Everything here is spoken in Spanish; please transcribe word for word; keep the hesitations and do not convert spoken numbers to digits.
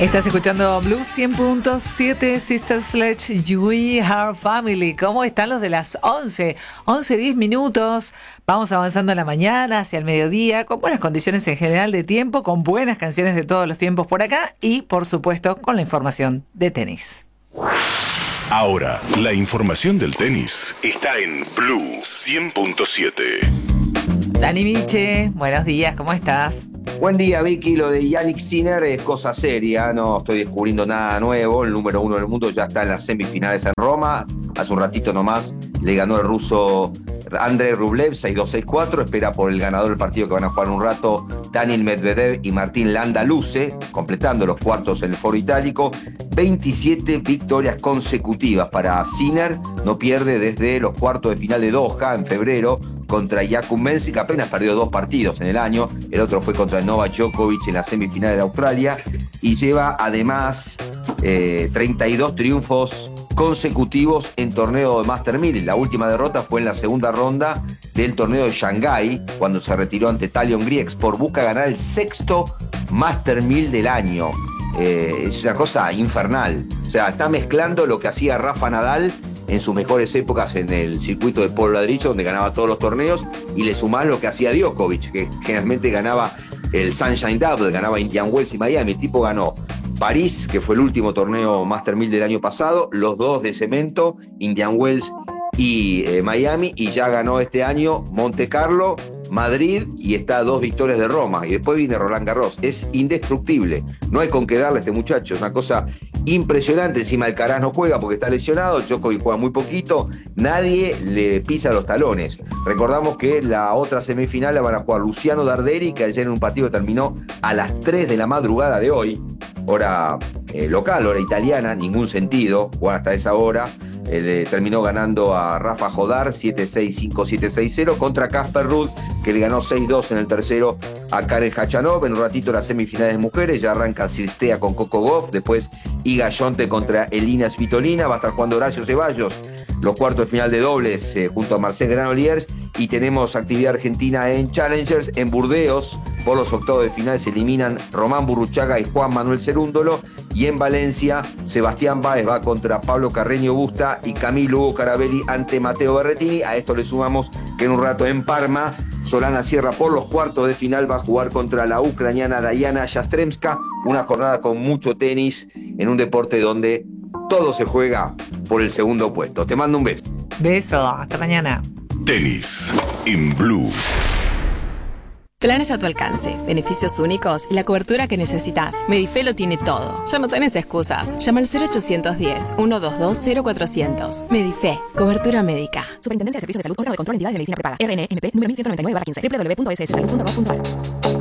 Estás escuchando Blue cien punto siete, Sister Sledge, We Are Family. ¿Cómo están los de las once? once, diez minutos. Vamos avanzando en la mañana, hacia el mediodía, con buenas condiciones en general de tiempo, con buenas canciones de todos los tiempos por acá y, por supuesto, con la información de tenis. Ahora, la información del tenis está en Blue cien punto siete. Dani Miche, buenos días, ¿cómo estás? Buen día, Vicky. Lo de Jannik Sinner es cosa seria, no estoy descubriendo nada nuevo. El número uno del mundo ya está en las semifinales en Roma. Hace un ratito nomás le ganó el ruso Andrei Rublev seis dos seis cuatro. Espera por el ganador del partido que van a jugar un rato, Daniil Medvedev y Martín Landaluce, completando los cuartos en el foro itálico. veintisiete victorias consecutivas para Sinner, no pierde desde los cuartos de final de Doha en febrero contra Jakub Mensik, apenas perdió dos partidos en el año, el otro fue contra Novak Djokovic en la semifinal de Australia, y lleva además eh, treinta y dos triunfos consecutivos en torneo de Master mil. La última derrota fue en la segunda ronda del torneo de Shanghái, cuando se retiró ante Talion Griekspor. Busca ganar el sexto Master mil del año. Eh, es una cosa infernal. O sea, está mezclando lo que hacía Rafa Nadal en sus mejores épocas en el circuito de Polo Ladrillo, donde ganaba todos los torneos, y le sumás lo que hacía Djokovic, que generalmente ganaba el Sunshine Double, ganaba Indian Wells y Miami. El tipo ganó París, que fue el último torneo Master mil del año pasado, los dos de cemento, Indian Wells y eh, Miami, y ya ganó este año Monte Carlo, Madrid, y está a dos victorias de Roma, y después viene Roland Garros. Es indestructible, no hay con qué darle a este muchacho, es una cosa impresionante. Encima Alcaraz no juega porque está lesionado, Djokovic juega muy poquito, nadie le pisa los talones. Recordamos que la otra semifinal la van a jugar Luciano Darderi, que ayer en un partido terminó a las tres de la madrugada de hoy, hora eh, local, hora italiana, ningún sentido jugar hasta esa hora. Eh, terminó ganando a Rafa Jodar siete seis, cinco siete, seis cero contra Casper Ruud, que le ganó seis dos en el tercero a Karen Khachanov. En un ratito las semifinales de mujeres, ya arranca Cirstea con Coco Gauff, después Iga Swiatek contra Elina Svitolina, va a estar jugando Horacio Ceballos los cuartos de final de dobles eh, junto a Marcel Granollers, y tenemos actividad argentina en Challengers en Burdeos. Por los octavos de final se eliminan Román Burruchaga y Juan Manuel Cerúndolo, y en Valencia Sebastián Báez va contra Pablo Carreño Busta y Camilo Hugo Carabelli ante Matteo Berrettini. A esto le sumamos que en un rato en Parma Solana Sierra por los cuartos de final va a jugar contra la ucraniana Diana Yastremska. Una jornada con mucho tenis en un deporte donde todo se juega por el segundo puesto. Te mando un beso. Beso, hasta mañana. Tenis en Blue. Planes a tu alcance, beneficios únicos y la cobertura que necesitas. Medife lo tiene todo. Ya no tenés excusas. Llama al cero ochocientos diez, ciento veintidós, cero cuatrocientos. Medife, cobertura médica. Superintendencia de Servicios de Salud, órgano de control, entidad de medicina prepaga. R N M P número mil ciento noventa y nueve barra quince. doble u doble u doble u punto s s salud punto gov punto a r